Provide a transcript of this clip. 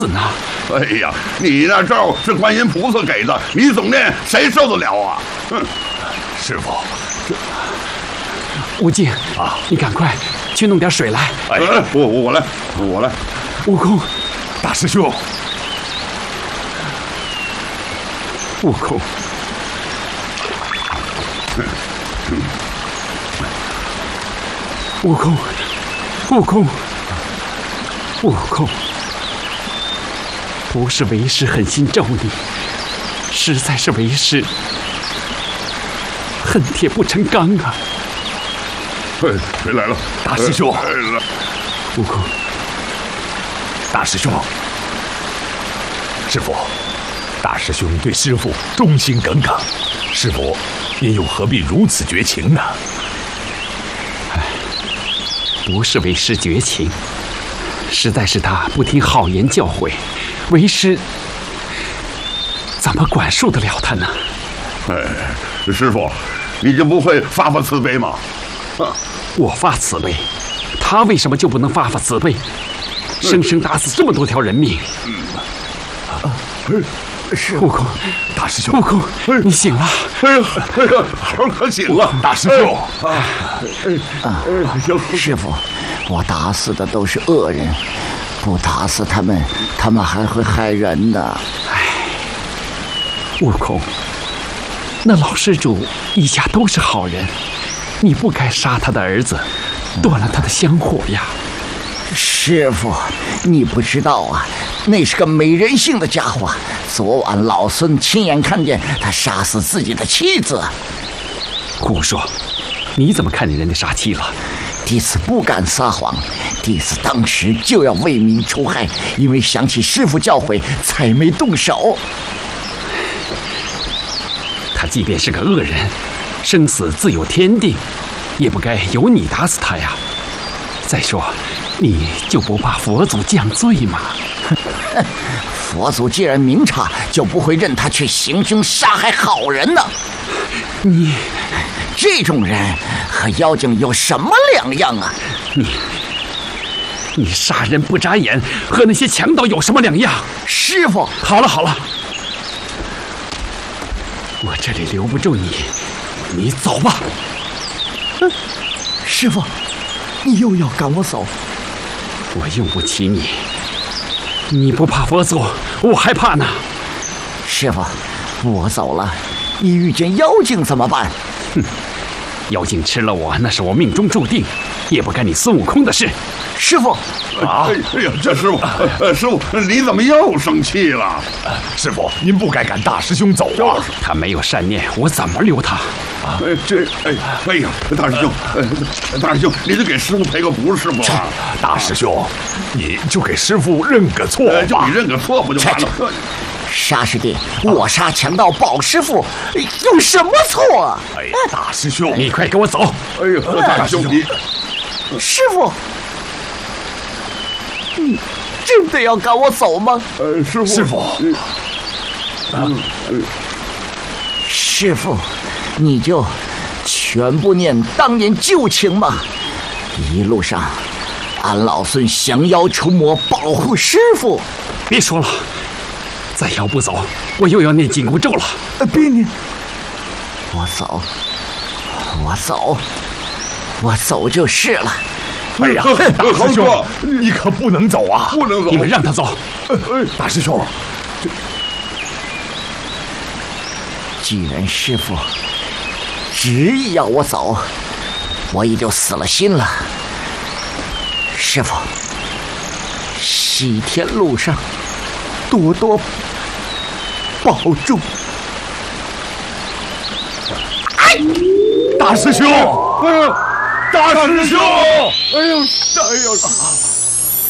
呢？ 哎呀，你那咒是观音菩萨给的，你总念谁受得了啊？哼！ 师傅， 悟净啊，你赶快去弄点水来。 哎，我来。 悟空， 大师兄， 悟空，悟空，悟空，悟空，不是为师狠心咒你，实在是为师恨铁不成钢啊！ 谁来了？ 大师兄， 悟空， 大师兄，师傅，大师兄对师傅忠心耿耿，师傅，您又何必如此绝情呢？ 不是为师绝情，实在是他不听好言教诲，为师怎么管束得了他呢？ 师傅，你就不会发慈悲吗？ 我发慈悲，他为什么就不能发慈悲？生生打死这么多条人命。 是悟空， 大师兄， 悟空，你醒了！ 哎呀，可醒了！ 大师兄， 师傅，我打死的都是恶人，不打死他们，他们还会害人的。 悟空，那老施主一家都是好人，你不该杀他的儿子，断了他的香火呀。 师傅，你不知道啊，那是个没人性的家伙。昨晚老孙亲眼看见他杀死自己的妻子。 胡说！你怎么看见人家杀妻了？ 弟子不敢撒谎，弟子当时就要为民除害，因为想起师父教诲，才没动手。 他即便是个恶人，生死自有天定，也不该由你打死他呀。再说，你就不怕佛祖降罪吗？ 佛祖既然明察，就不会任他去行凶杀害好人呢。 你这种人和妖精有什么两样啊？ 你杀人不眨眼，和那些强盗有什么两样？ 师傅， 好了，我这里留不住你，你走吧。 师傅，你又要赶我走？ 我用不起你，你不怕佛祖，我还怕呢。 师傅，我走了，你遇见妖精怎么办？ 哼，妖精吃了我，那是我命中注定，也不干你孙悟空的事。 师傅， 哎呀，这师傅，你怎么又生气了？ 师傅，您不该赶大师兄走啊！ 他没有善念，我怎么留他？ 哎呀，大师兄，你就给师傅赔个不是吗？ 大师兄，你就给师傅认个错吧， 就你认个错不就完了？ 沙师弟，我杀强盗保师傅，有什么错啊？ 哎，大师兄， 你快跟我走！ 哎呦，大师兄，你师傅，你真的要赶我走吗？ 师傅， 师傅，你就全部念当年旧情嘛。一路上，俺老孙降妖除魔，保护师傅。 别说了，再要不走，我又要念紧箍咒了。 别念，我走就是了。 哎呀，大师兄，你可不能走啊！ 不能走， 你们让他走。 大师兄， 既然师傅执意要我走，我也就死了心了。师傅，西天路上多多保重。 大师兄， 大师兄， 哎呦！